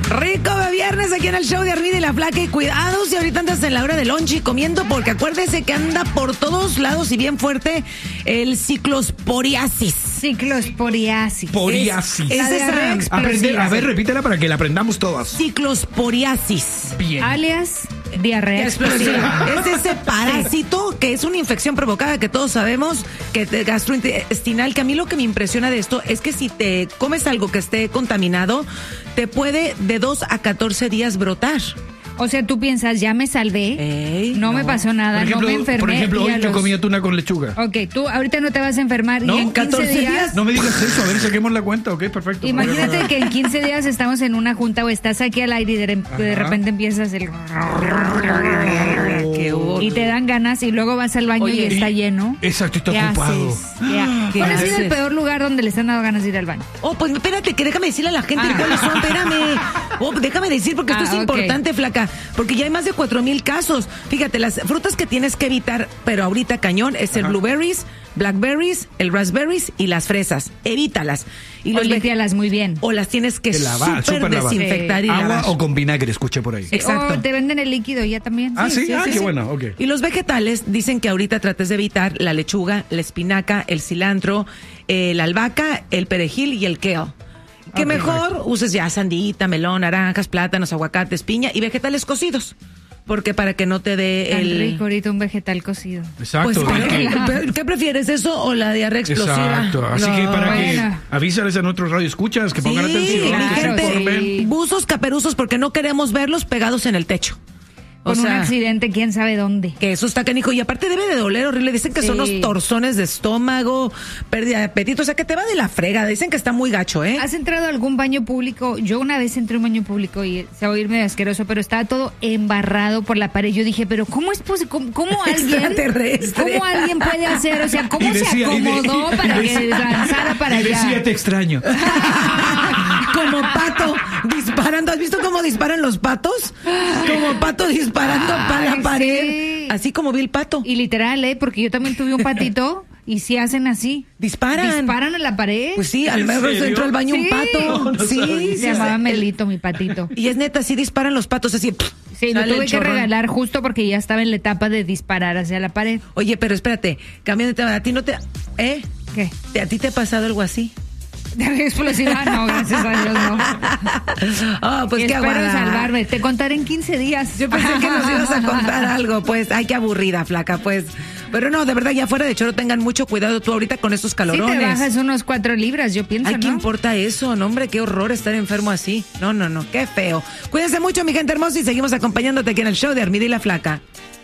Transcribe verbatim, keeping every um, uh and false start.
Rico de viernes aquí en el show de Armida y la Flaca. Y cuidado si ahorita andas en la hora del lunch y comiendo, porque acuérdese que anda por todos lados y bien fuerte el ciclosporiasis. Ciclosporiasis. Poriasis. Es, es esa Aprender, a ver, repítela para que la aprendamos todas. Ciclosporiasis. Bien. Alias diarrea explosiva. Es ese parásito que es una infección provocada que todos sabemos, que te- gastrointestinal, que a mí lo que me impresiona de esto es que si te comes algo que esté contaminado, te puede de dos a catorce días brotar. O sea, tú piensas, ya me salvé, Ey, no, no. me pasó nada, Por ejemplo, no me enfermé. por ejemplo y hoy a yo los- comía tuna con lechuga. Ok, tú ahorita no te vas a enfermar ¿No? y en quince catorce días... días. No me digas eso, a ver, saquemos la cuenta, ok, perfecto. Imagínate que en quince días estamos en una junta o estás aquí al aire y de, de Ajá. repente empiezas el... Qué horror. Y te dan ganas y luego vas al baño Oye, y está y- lleno. Exacto, está ¿Qué ocupado. haces? ¿Qué, ha- ¿Qué ¿Cuál ha sido el haces? peor lugar donde les han dado ganas de ir al baño? Oh, pues espérate, que déjame decirle a la gente Ah. cuáles son, espérame. Oh, déjame decir, porque esto Ah, es ok. importante, Flaca, porque ya hay más de cuatro mil casos. Fíjate, las frutas que tienes que evitar, pero ahorita cañón, es el Ajá. blueberries, blackberries, el raspberries y las fresas. Evítalas. Y O los ve- límpialas muy bien. o las tienes que Que lavar, súper súper lavar. desinfectar y Agua lavar. o con vinagre, escuché por ahí. Exacto. O te venden el líquido ya también. Ah, sí, ah, sí, qué sí. bueno, ok. Y los vegetales dicen que ahorita trates de evitar la lechuga, la espinaca, el cilantro, eh, la albahaca, el perejil y el kale. Que Ok. mejor uses ya sandita, melón, naranjas, plátanos, aguacates, piña y vegetales cocidos. Porque para que no te dé Tan el... rico ahorita un vegetal cocido. Exacto. Pues, de que- ¿qué, qué prefieres, eso o la diarrea explosiva? Exacto. Así No. que para bueno. que avísales a nuestros radioescuchas que pongan Sí, atención. mi Claro, que se gente, informen. sí. buzos, caperuzos, porque no queremos verlos pegados en el techo. O Con un sea, accidente, quién sabe dónde. que eso está canijo. Y aparte debe de doler horrible. Dicen que son Sí. los torzones de estómago, pérdida de apetito. O sea, que te va de la frega. Dicen que está muy gacho, ¿eh? ¿Has entrado a algún baño público? Yo una vez entré a un baño público y se va a oír medio asqueroso, pero estaba todo embarrado por la pared. Yo dije, pero ¿cómo es posible? ¿Cómo, cómo alguien? Extraterrestre. ¿Cómo alguien puede hacer? O sea, ¿cómo Y decía- se y de- acomodó y para decía- que lanzara para Y allá? decía, te extraño. Como pato disparando. ¿Has visto cómo disparan los patos? Como pato disparando para la Ay, pared. sí. Así como vi el pato. Y literal, ¿eh? Porque yo también tuve un patito y sí hacen así. Disparan. Disparan a la pared. Pues sí, al ¿En menos serio? entró al baño un Sí. pato. No, no sí, sabía. sí, Se llamaba sí. Melito, mi patito. Y es neta, sí disparan los patos así. Sí, lo sale tuve el que chorrón. regalar justo porque ya estaba en la etapa de disparar hacia la pared. Oye, pero espérate, cambiando de tema, a ti no te... ¿Eh? ¿Qué? ¿A ti te ha pasado algo así? ¿De explosiva? No, gracias a Dios, no. Ah, pues qué Espero aguada. salvarme. Te contaré en quince días. Yo pensé que nos ibas a contar algo, pues. Ay, qué aburrida, Flaca, pues. Pero no, de verdad, ya fuera de choro, tengan mucho cuidado tú ahorita con estos Si calorones. te bajas unos cuatro libras, yo pienso, Ay, ¿qué ¿no? importa eso? No, hombre, qué horror estar enfermo así. No, no, no, qué feo. Cuídense mucho, mi gente hermosa, y seguimos acompañándote aquí en el show de Armida y la Flaca.